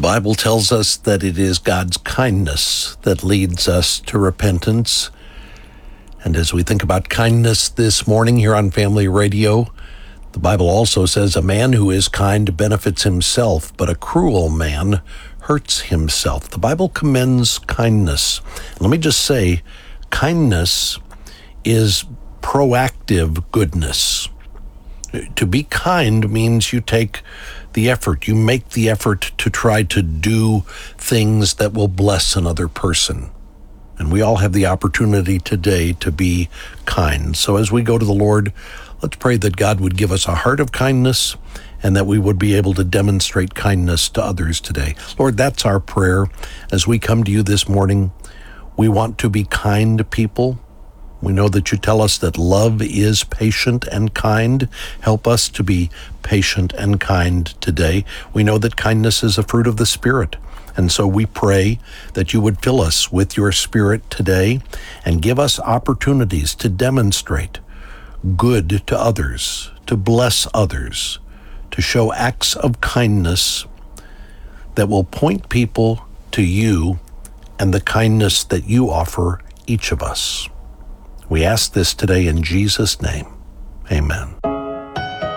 Bible tells us that it is God's kindness that leads us to repentance. And as we think about kindness this morning here on Family Radio, the Bible also says a man who is kind benefits himself, but a cruel man hurts himself. The Bible commends kindness. Let me just say, kindness is proactive goodness. To be kind means you take the effort, you make the effort to try to do things that will bless another person. And we all have the opportunity today to be kind. So as we go to the Lord, let's pray that God would give us a heart of kindness and that we would be able to demonstrate kindness to others today. Lord, that's our prayer. As we come to you this morning, we want to be kind people. We know that you tell us that love is patient and kind. Help us to be patient and kind today. We know that kindness is a fruit of the Spirit. And so we pray that you would fill us with your Spirit today and give us opportunities to demonstrate good to others, to bless others, to show acts of kindness that will point people to you and the kindness that you offer each of us. We ask this today in Jesus' name. Amen.